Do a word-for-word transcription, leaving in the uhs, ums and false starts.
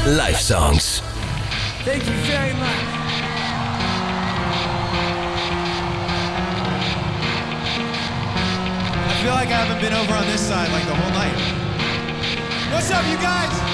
Live Songs. Thank you very much. I feel like I haven't been over on this side like the whole night. What's up, you guys?